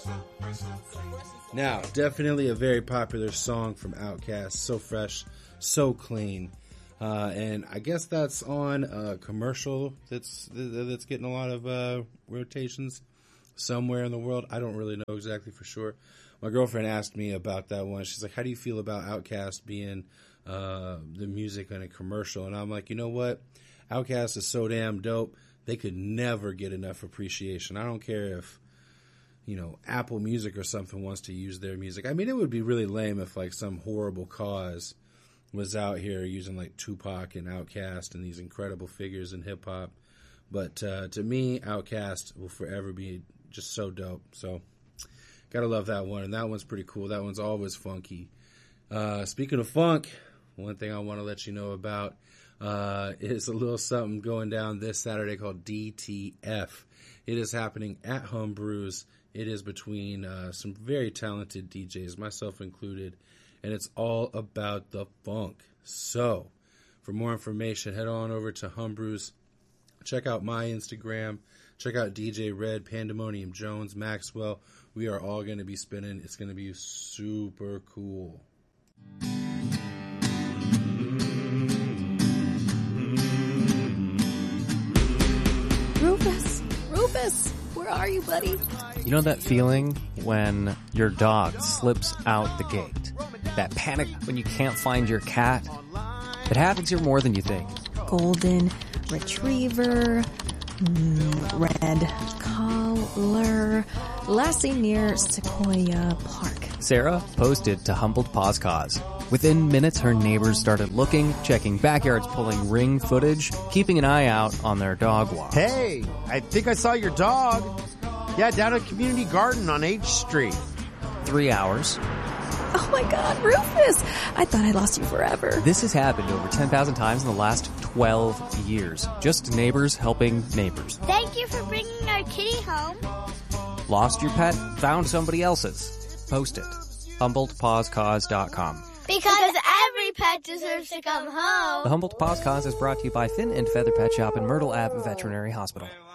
Now, definitely a very popular song from Outkast. So fresh, so clean. And I guess that's on a commercial that's getting a lot of rotations somewhere in the world. I don't really know exactly for sure. My girlfriend asked me about that one. She's like, how do you feel about Outkast being the music on a commercial? And I'm like, you know what? Outkast is so damn dope. They could never get enough appreciation. I don't care if, Apple Music or something wants to use their music. I mean, it would be really lame if like some horrible cause was out here using like Tupac and Outkast and these incredible figures in hip hop. But to me, Outkast will forever be just so dope. So gotta love that one. And that one's pretty cool. That one's always funky. Speaking of funk, one thing I want to let you know about is a little something going down this Saturday called DTF. It is happening at Humbrew's. It is between some very talented DJs, myself included, and it's all about the funk. So, for more information, head on over to Humbrew's. Check out my Instagram. Check out DJ Red, Pandemonium Jones, Maxwell. We are all going to be spinning. It's going to be super cool. Rufus, where are you, buddy? You know that feeling when your dog slips out the gate? That panic when you can't find your cat? It happens here more than you think. Golden Retriever, Red Collar, Lassie near Sequoia Park. Sarah posted to Humboldt Paws Cause. Within minutes, her neighbors started looking, checking backyards, pulling Ring footage, keeping an eye out on their dog walk. Hey, I think I saw your dog. Yeah, down at Community Garden on H Street. 3 hours. Oh my God, Rufus! I thought I lost you forever. This has happened over 10,000 times in the last 12 years. Just neighbors helping neighbors. Thank you for bringing our kitty home. Lost your pet? Found somebody else's. Post it. HumboldtPawsCause.com. Because every pet deserves to come home. The Humboldt Paws Cause is brought to you by Fin and Feather Pet Shop in Myrtle Ave Veterinary Hospital.